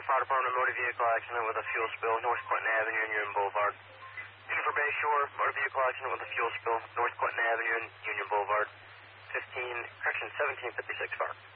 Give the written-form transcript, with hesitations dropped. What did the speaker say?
Fire Department, motor vehicle accident with a fuel spill, North Clinton Avenue and Union Boulevard. Unit for Bay Shore, motor vehicle accident with a fuel spill, North Clinton Avenue and Union Boulevard. 1756 Fire.